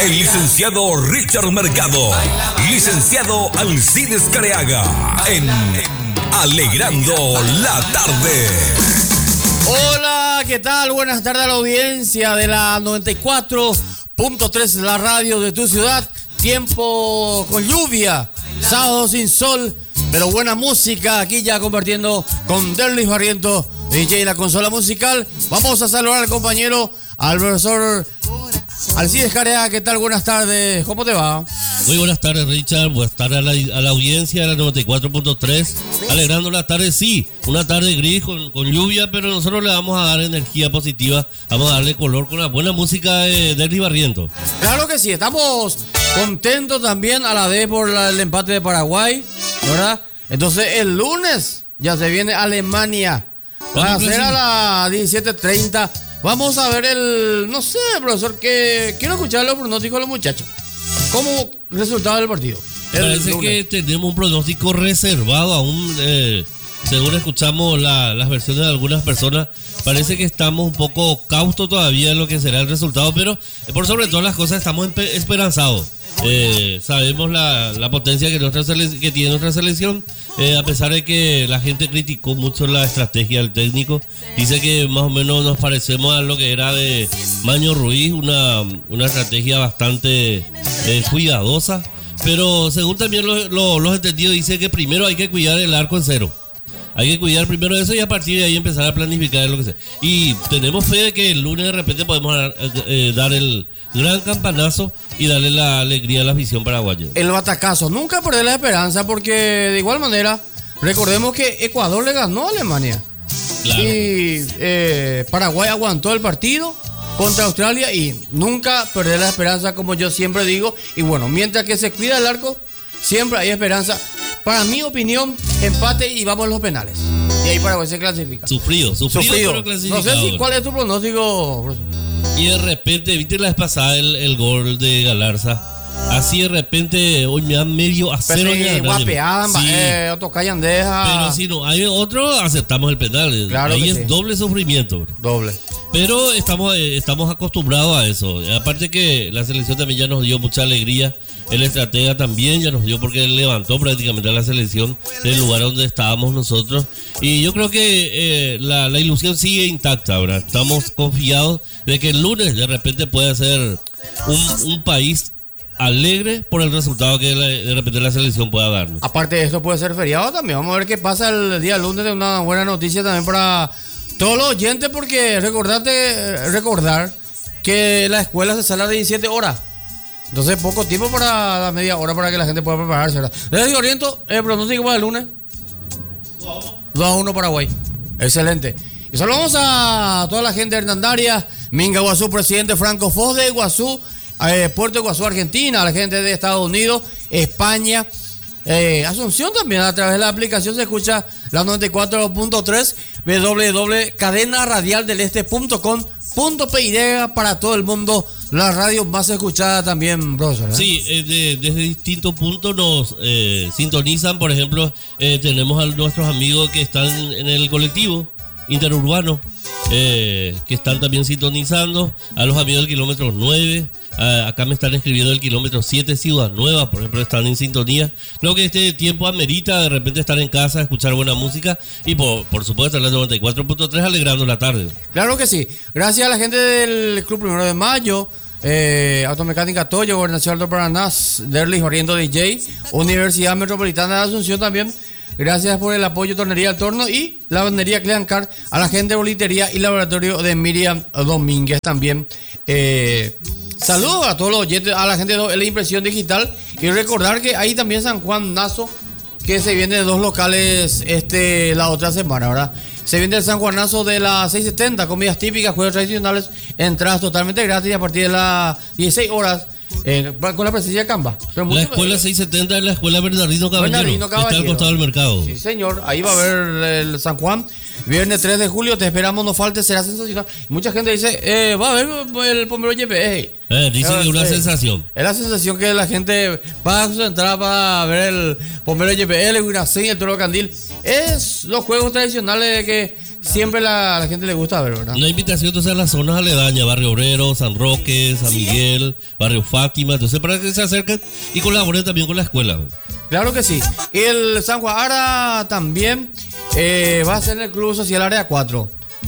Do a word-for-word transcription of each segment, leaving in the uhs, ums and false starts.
el licenciado Richard Mercado, licenciado Alcides Careaga, en Alegrando la Tarde. Hola, ¿qué tal? Buenas tardes a la audiencia de la noventa y cuatro punto tres, la radio de tu ciudad. Tiempo con lluvia, sábado sin sol, pero buena música. Aquí ya compartiendo con Derlis Barrientos, D J la consola musical. Vamos a saludar al compañero, al profesor Alcides Careaga. ¿Qué tal? Buenas tardes, ¿cómo te va? Muy buenas tardes, Richard. Buenas tardes a la, a la audiencia de la noventa y cuatro punto tres. Alegrando la tarde, sí, una tarde gris con, con lluvia, pero nosotros le vamos a dar energía positiva. Vamos a darle color con la buena música de Derlis Barrientos. Claro que sí, estamos contentos también a la vez por la, el empate de Paraguay, ¿verdad? Entonces el lunes ya se viene Alemania. Va a ser a las diecisiete treinta. Vamos a ver el, no sé, profesor, que quiero escuchar los pronósticos de los muchachos. ¿Cómo resultado del partido? Parece lunes. Que tenemos un pronóstico reservado aún, eh, según escuchamos la, las versiones de algunas personas. Parece que estamos un poco cautos todavía en lo que será el resultado, pero por sobre todas las cosas estamos esperanzados. Eh, sabemos la, la potencia que, nuestra sele- que tiene nuestra selección, eh, a pesar de que la gente criticó mucho la estrategia del técnico. Dice que más o menos nos parecemos a lo que era de Maño Ruiz, una, una estrategia bastante eh, cuidadosa, pero según también lo, lo, los entendidos, dice que primero hay que cuidar el arco en cero. Hay que cuidar primero eso y a partir de ahí empezar a planificar lo que sea. Y tenemos fe de que el lunes de repente podemos dar, eh, dar el gran campanazo y darle la alegría a la afición paraguaya. El batacazo, nunca perder la esperanza, porque de igual manera, recordemos que Ecuador le ganó a Alemania. Claro. Y eh, Paraguay aguantó el partido contra Australia y nunca perder la esperanza, como yo siempre digo. Y bueno, mientras que se cuida el arco, siempre hay esperanza. Para mi opinión, empate y vamos a los penales. Y ahí Paraguay se clasifica. Sufrido, sufrido, sufrido. Pero clasificado. No sé si cuál es tu pronóstico. Y de repente, viste la vez pasada el, el gol de Galarza. Así de repente, hoy me dan medio a cero. Sí, guapeaban, sí. eh, otro callan deja. Pero si no hay otro, aceptamos el penal. Claro. Ahí es sí. doble sufrimiento. Doble. Pero estamos, estamos acostumbrados a eso. Aparte que la selección también ya nos dio mucha alegría. El estratega también ya nos dio, porque él levantó prácticamente a la selección del lugar donde estábamos nosotros. Y yo creo que eh, la, la ilusión sigue intacta ahora. Estamos confiados de que el lunes de repente puede ser un, un país alegre por el resultado que la, de repente la selección pueda darnos. Aparte de esto puede ser feriado también. Vamos a ver qué pasa el día lunes, de una buena noticia también para todos los oyentes, porque recordate, recordar que la escuela se sale a diecisiete horas. Entonces poco tiempo para la media hora para que la gente pueda prepararse, ¿verdad? Les oriento el pronóstico para el lunes. dos a uno Paraguay. Excelente. Y saludamos a toda la gente de Hernandaria, Minga Guazú, presidente Franco Foz de Guazú, eh, Puerto Guazú, Argentina, a la gente de Estados Unidos, España, eh, Asunción también. A través de la aplicación se escucha la noventa y cuatro punto tres, w w w punto cadena radial del este punto com punto p y para todo el mundo. La radio más escuchada también, profesor, ¿eh? Sí, eh, de, desde distintos puntos nos eh, sintonizan. Por ejemplo, eh, tenemos a nuestros amigos que están en el colectivo interurbano, eh, que están también sintonizando. A los amigos del kilómetro nueve. Uh, acá me están escribiendo el kilómetro siete, Ciudad Nueva, por ejemplo, están en sintonía. Creo que este tiempo amerita de repente estar en casa, escuchar buena música y por, por supuesto la noventa y cuatro punto tres alegrando la tarde. Claro que sí. Gracias a la gente del Club Primero de Mayo, eh, Automecánica Toyo, Gobernación Alto Paraná, Derlis Barrientos D J, Universidad Metropolitana de Asunción también. Gracias por el apoyo, Tornería al Torno y Lavandería Cleancar, a la gente de Bolitería y Laboratorio de Miriam Domínguez también. Eh, saludos a todos los oyentes, a la gente de la impresión digital, y recordar que hay también San Juan Nazo, que se viene de dos locales este la otra semana, ¿verdad? Se viene el San Juanazo de las seis setenta, comidas típicas, juegos tradicionales, entradas totalmente gratis a partir de las dieciséis horas. Eh, con la presencia de Camba. La escuela seiscientos setenta es la escuela Bernardino Caballero. Bernardino Caballero. Está al costado del mercado. Sí, señor. Ahí va a haber el San Juan. Viernes tres de julio. Te esperamos, no falte, será sensacional. Mucha gente dice, eh, va a haber el Pomero Y P. Eh, eh, dice que es una eh, sensación. Es la sensación que la gente va a concentrar para ver el Pomero Y P, el Huiracín, el Toro Candil. Es los juegos tradicionales que siempre la, a la gente le gusta ver, ¿verdad? Una invitación entonces a las zonas aledañas, Barrio Obrero, San Roque, San Miguel, Barrio Fátima, entonces para que se acerquen y colaboren también con la escuela. Claro que sí. Y el San Juan Ara también eh, va a ser en el Club Social Área cuatro.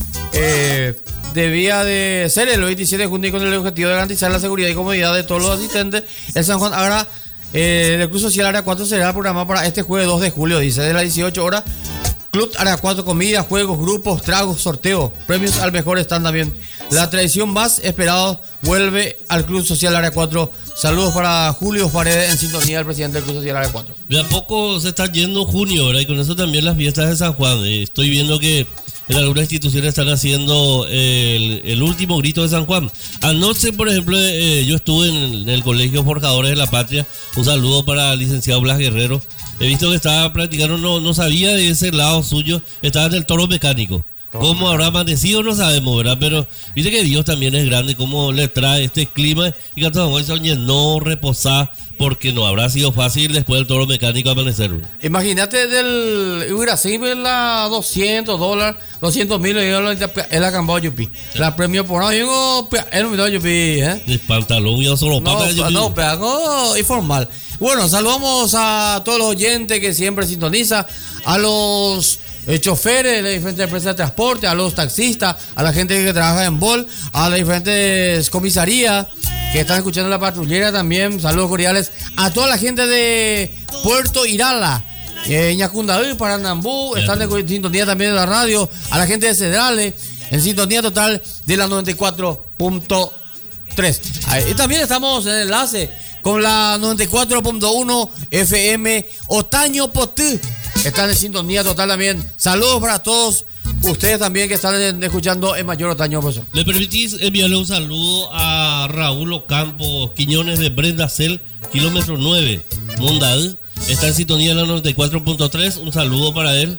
Eh, debía de ser el veintisiete de junio con el objetivo de garantizar la seguridad y comodidad de todos los asistentes. El San Juan Ara, eh, el Club Social Área cuatro será programado para este jueves dos de julio, dice, de las dieciocho horas. Club Área cuatro, comida, juegos, grupos, tragos, sorteo, premios al mejor stand también. La tradición más esperada vuelve al Club Social Área cuatro. Saludos para Julio Paredes, en sintonía del presidente del Club Social Área cuatro. De a poco se está yendo junio, ¿verdad? Y con eso también las fiestas de San Juan. Eh, estoy viendo que en algunas instituciones están haciendo el, el último grito de San Juan. Anoche, por ejemplo, eh, yo estuve en, en el Colegio Forjadores de la Patria. Un saludo para el licenciado Blas Guerrero. He visto que estaba practicando, no, no sabía de ese lado suyo, estaba en el toro mecánico. ¿Cómo habrá amanecido? No sabemos, ¿verdad? Pero dice que Dios también es grande, cómo le trae este clima. Y que a todos no reposar, porque no habrá sido fácil después del toro mecánico amanecer. Imagínate del Brasil, la doscientos dólares, doscientos mil, en la Cambao Yupi. La premio por ahí, el video Yupi, ¿eh? De pantalón y solo pata. No, no, pero algo informal. Bueno, saludamos a todos los oyentes que siempre sintoniza, a los eh, choferes de las diferentes empresas de transporte, a los taxistas, a la gente que trabaja en Bol, a las diferentes comisarías que están escuchando la patrullera también. Saludos cordiales a toda la gente de Puerto Irala, eh, Ñacundaví, Paranambú, están en sintonía también de la radio, a la gente de Cedrales, en sintonía total de la noventa y cuatro punto tres. Y también estamos en enlace con la noventa y cuatro punto uno F M Otaño Potí. Están en sintonía total también. Saludos para todos ustedes también que están escuchando en Mayor Otaño, profesor. ¿Me permitís enviarle un saludo a Raúl Ocampo Quiñones de Brenda Cel, kilómetro nueve, Mondad? Está en sintonía en la noventa y cuatro punto tres. Un saludo para él.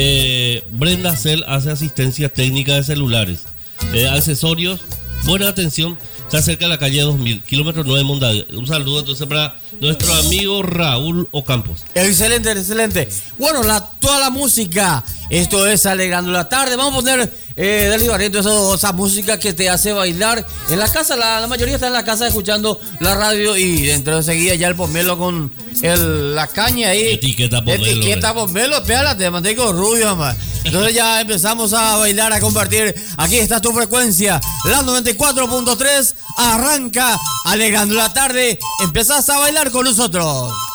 Eh, Brenda Cel hace asistencia técnica de celulares, eh, accesorios, buena atención. Está cerca de la calle dos mil, kilómetro nueve, Mondad. Un saludo entonces para nuestro amigo Raúl Ocampos. Excelente, excelente. Bueno, la, toda la música, esto es Alegrando la Tarde. Vamos a poner eh, Deli Barriento, eso, esa música que te hace bailar en la casa. La, la mayoría está en la casa escuchando la radio y dentro de seguida ya el pomelo con el, la caña ahí. Etiqueta pomelo. Etiqueta pomelo, espérate, mantengo rubio, mamá. Entonces ya empezamos a bailar, a compartir. Aquí está tu frecuencia, la noventa y cuatro punto tres. Arranca Alegrando la Tarde. Empezás a bailar con nosotros.